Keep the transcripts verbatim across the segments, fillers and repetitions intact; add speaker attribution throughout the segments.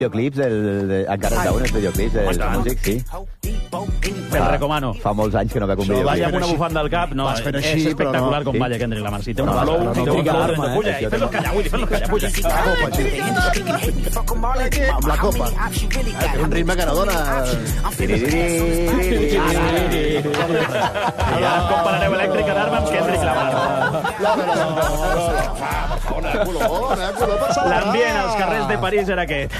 Speaker 1: videoclips, el, de, encara es veuen els videoclips del músic, sí.
Speaker 2: Te'l recomano.
Speaker 1: Fa molts anys que no veig un videoclip.
Speaker 2: Vaya amb una bufanda al cap, no, és espectacular com balla Kendrick Lamar. Si té una flow, té un flow, puja, i fes-los callar, Willy, fes-los callar, puja.
Speaker 3: Amb la copa. Té un ritme que no dona...
Speaker 2: I ara comparareu Elèctrica d'Arma amb Kendrick Lamar. L'ambient als carrers de París era aquest.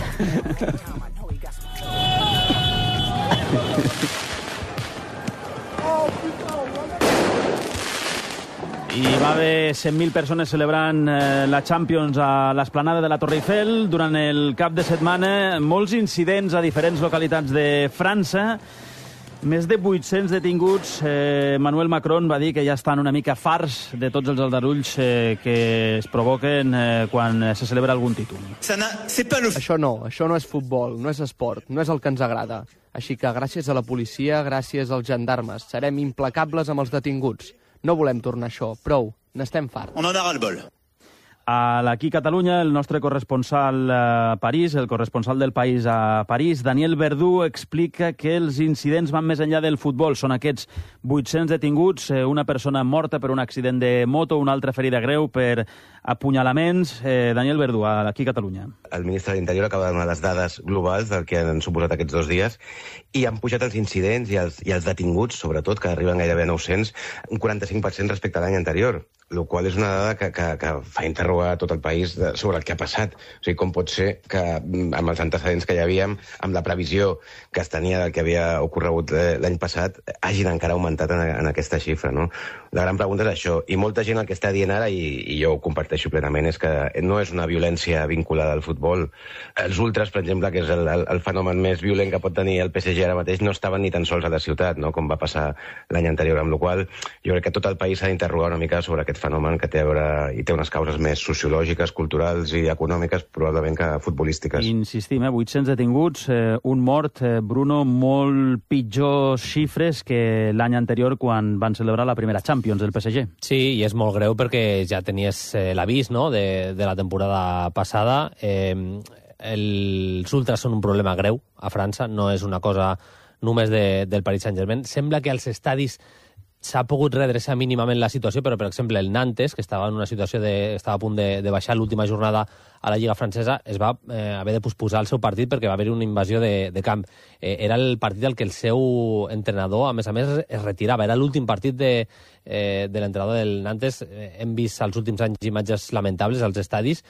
Speaker 2: I va haver cent mil persones celebrant eh, la Champions a l'esplanada de la Torre Eiffel. Durant el cap de setmana, molts incidents a diferents localitats de França. Més de vuit-cents detinguts. Eh, Emmanuel Macron va dir que ja estan una mica farts de tots els aldarulls eh, que es provoquen eh, quan se celebra algun títol.
Speaker 4: Això no, això no és futbol, no és esport, no és el que ens agrada. Així que gràcies a la policia, gràcies als gendarmes, serem implacables amb els detinguts. No volem tornar a això, prou, n'estem farts.
Speaker 5: On en a ras-le-bol.
Speaker 2: Aquí a Catalunya, el nostre corresponsal a París, el corresponsal del País a París, Daniel Verdú, explica que els incidents van més enllà del futbol. Són aquests vuit-cents detinguts, una persona morta per un accident de moto, una altra ferida greu per apunyalaments. Eh, Daniel Verdú, aquí a Catalunya.
Speaker 6: El ministre de l'Interior acaba de donar les dades globals del que han suposat aquests dos dies i han pujat els incidents i els, i els detinguts, sobretot, que arriben gairebé a nou-cents, un quaranta-cinc per cent respecte a l'any anterior, el qual és una dada que, que, que fa interrogar tot el país de, sobre el que ha passat. O sigui, com pot ser que amb els antecedents que hi havíem, amb la previsió que es tenia del que havia ocorregut l'any passat, hagin encara augmentat en, en aquesta xifra, no? La gran pregunta és això, i molta gent el que està dient ara, i, i jo ho comparteixo plenament, és que no és una violència vinculada al futbol. Els ultras, per exemple, que és el, el, el fenomen més violent que pot tenir el P S G ara mateix, no estaven ni tan sols a la ciutat, no? Com va passar l'any anterior, amb la qual cosa jo crec que tot el país s'ha d'interrogar una mica sobre aquest fenomen que té a veure i té unes causes més sociològiques, culturals i econòmiques, probablement que futbolístiques.
Speaker 2: Insistim, eh? vuit-cents detinguts, eh, un mort, eh, Bruno, molt pitjors xifres que l'any anterior quan van celebrar la primera Champions del P S G.
Speaker 7: Sí, i és molt greu perquè ja tenies eh, l'avís, no?, de, de la temporada passada. Eh, els ultras són un problema greu a França, no és una cosa només de, del Paris Saint-Germain. Sembla que als estadis s'ha pogut redreçar mínimament la situació, però, per exemple, el Nantes, que estava en una situació de, estava a punt de, de baixar l'última jornada a la Lliga francesa, es va eh, haver de posposar el seu partit perquè va haver una invasió de, de camp. Eh, era el partit al que el seu entrenador, a més a més, es retirava. Era l'últim partit de, eh, de l'entrenador del Nantes. Eh, hem vist als últims anys imatges lamentables als estadis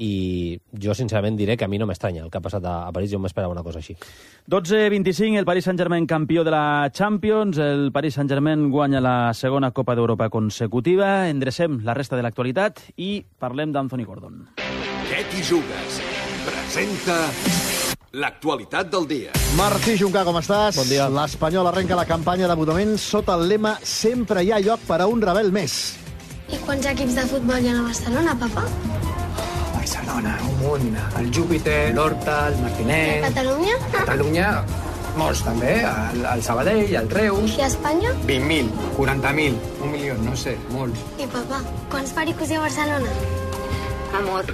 Speaker 7: i jo, sincerament, diré que a mi no m'estranya el que ha passat a, a París. Jo m'esperava una cosa així.
Speaker 2: dotze vint-i-cinc, el Paris Saint-Germain campió de la Champions. El Paris Saint-Germain guanya la segona Copa d'Europa consecutiva. Endrecem la resta de l'actualitat i parlem d'Anthony Gordon.
Speaker 8: Què t'hi jugues? Presenta l'actualitat del dia.
Speaker 3: Martí Juncà, com estàs?
Speaker 7: Bon dia.
Speaker 3: L'Espanyol arrenca la campanya d'abonament sota el lema «Sempre hi ha lloc per a un rebel més».
Speaker 9: I quants equips de futbol hi ha a Barcelona, papa?
Speaker 10: Barcelona, un munt. El Júpiter, l'Horta, el Martinet...
Speaker 9: I a Catalunya?
Speaker 10: Catalunya, molts també. El, el Sabadell, el Reus...
Speaker 9: I a Espanya?
Speaker 10: vint mil, quaranta mil, un milió, no sé, molts.
Speaker 9: I papa, quants pericos hi ha a Barcelona?
Speaker 11: Amor,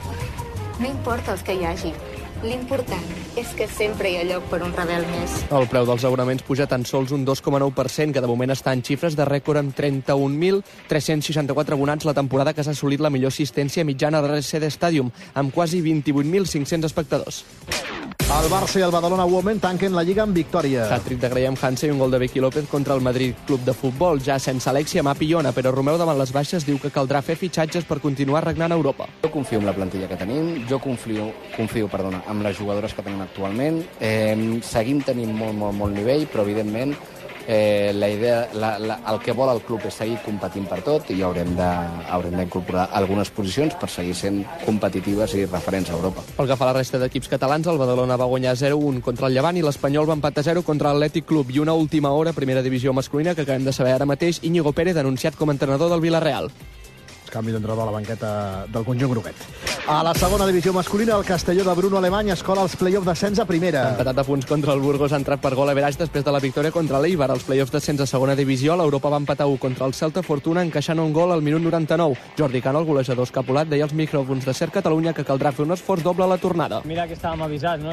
Speaker 11: no importa els que hi hagi. L'important és que sempre hi ha lloc per un rebel més.
Speaker 4: El preu dels abonaments puja tan sols un dos coma nou per cent, que de moment està en xifres de rècord amb trenta-un mil tres-cents seixanta-quatre abonats la temporada que s'ha assolit la millor assistència mitjana a l'R C D Stadium, amb quasi vint-i-vuit mil cinc-cents espectadors.
Speaker 3: El Barça i el Badalona Women tanquen la Lliga amb victòria.
Speaker 4: Hat-trick de Graham Hansen i un gol de Vicky López contra el Madrid Club de Futbol, ja sense Alexia Mapi-Iona, però Romeu davant les baixes diu que caldrà fer fitxatges per continuar regnant a Europa.
Speaker 12: Jo confio en la plantilla que tenim, jo confio, confio perdona, amb les jugadores que tenim actualment. Eh, seguim tenint molt, molt, molt nivell, però evidentment eh, la idea, la, la, el que vol el club és seguir competint per tot i haurem de, haurem d'incorporar algunes posicions per seguir sent competitives i referents a Europa.
Speaker 4: Pel que fa a la resta d'equips catalans, el Badalona va guanyar zero a un contra el Llevant i l'Espanyol va empatar zero contra l'Atlètic Club. I una última hora, primera divisió masculina, que acabem de saber ara mateix, Íñigo Pérez, anunciat com a entrenador del Villarreal.
Speaker 3: Canvi d'entrenador a la banqueta del conjunt groguet. A la segona divisió masculina, el Castelló de Bruno Alemany es cola als play-off d'ascens a primera.
Speaker 4: Empatat a punts contra el Burgos, ha entrat per gol a Veraix després de la victòria contra l'Eibar. Als play-offs d'ascens a segona divisió, l'Europa va empatar u contra el Celta Fortuna, encaixant un gol al minut noranta-nou. Jordi Cano, el golejador escapulat, deia als micròfons de Ser Catalunya que caldrà fer un esforç doble a la tornada.
Speaker 5: Mira que estàvem avisats, no?